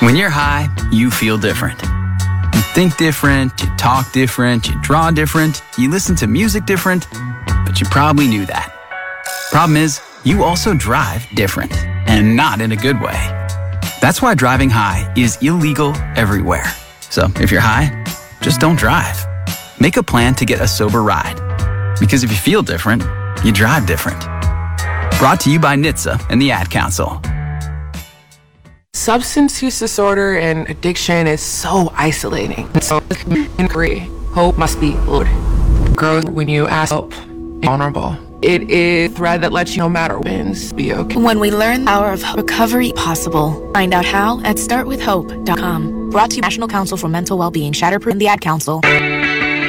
When you're high, you feel different. You think different, you talk different, you draw different, you listen to music different, but you probably knew that. Problem is, you also drive different, and not in a good way. That's why driving high is illegal everywhere. So if you're high, just don't drive. Make a plan to get a sober ride. Because if you feel different, you drive different. Brought to you by NHTSA and the Ad Council. Substance use disorder and addiction is so isolating. So, hope must be loud. Grows when you ask help. Vulnerable. It is a thread that lets you no matter wins be okay. When we learn the power of recovery possible, find out how at startwithhope.com. Brought to you National Council for Mental Wellbeing, Shatterproof, and the Ad Council.